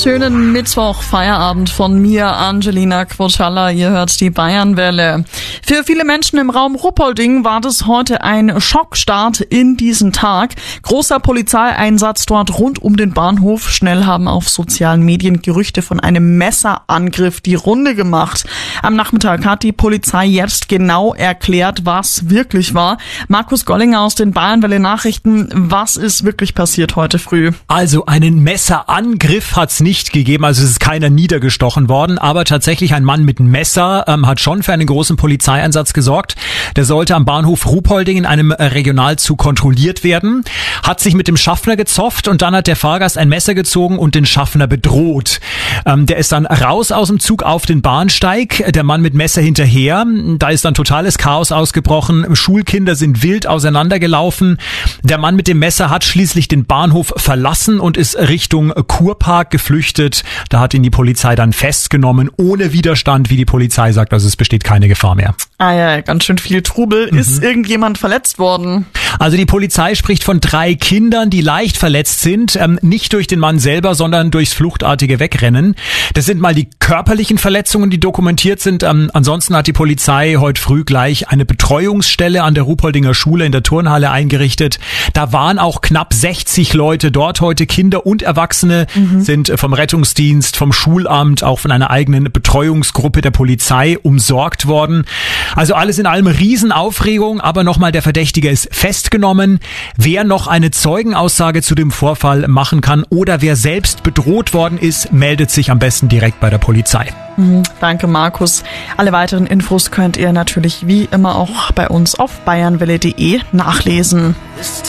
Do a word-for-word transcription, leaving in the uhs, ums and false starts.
schönen Mittwoch, Feierabend von mir, Angelina Quotschalla. Ihr hört die Bayernwelle. Für viele Menschen im Raum Ruppolding war das heute ein Schockstart in diesen Tag. Großer Polizeieinsatz dort rund um den Bahnhof. Schnell haben auf sozialen Medien Gerüchte von einem Messerangriff die Runde gemacht. Am Nachmittag hat die Polizei jetzt genau erklärt, was wirklich war. Markus Gollinger aus den Bayernwelle Nachrichten. Was ist wirklich passiert heute früh? Also einen Messerangriff hat's nicht gegeben, also es ist keiner niedergestochen worden, aber tatsächlich ein Mann mit einem Messer ähm, hat schon für einen großen Polizeieinsatz gesorgt. Der sollte am Bahnhof Ruppolding in einem Regionalzug kontrolliert werden, hat sich mit dem Schaffner gezofft und dann hat der Fahrgast ein Messer gezogen und den Schaffner bedroht. Ähm, der ist dann raus aus dem Zug auf den Bahnsteig, der Mann mit Messer hinterher. Da ist dann totales Chaos ausgebrochen, Schulkinder sind wild auseinandergelaufen. Der Mann mit dem Messer hat schließlich den Bahnhof verlassen und ist Richtung Kurpark geflüchtet. Da hat ihn die Polizei dann festgenommen, ohne Widerstand, wie die Polizei sagt. Also es besteht keine Gefahr mehr. Ah ja, ganz schön viel Trubel. Mhm. Ist irgendjemand verletzt worden? Also die Polizei spricht von drei Kindern, die leicht verletzt sind. Ähm, nicht durch den Mann selber, sondern durchs fluchtartige Wegrennen. Das sind mal die körperlichen Verletzungen, die dokumentiert sind. Ähm, ansonsten hat die Polizei heute früh gleich eine Betreuungsstelle an der Ruppoldinger Schule in der Turnhalle eingerichtet. Da waren auch knapp sechzig Leute dort heute. Kinder und Erwachsene mhm. sind vom Rettungsdienst, vom Schulamt, auch von einer eigenen Betreuungsgruppe der Polizei umsorgt worden. Also alles in allem Riesenaufregung, aber nochmal, der Verdächtige ist festgenommen. Wer noch eine Zeugenaussage zu dem Vorfall machen kann oder wer selbst bedroht worden ist, meldet sich am besten direkt bei der Polizei. Mhm, danke, Markus. Alle weiteren Infos könnt ihr natürlich wie immer auch bei uns auf bayernwelle punkt de nachlesen.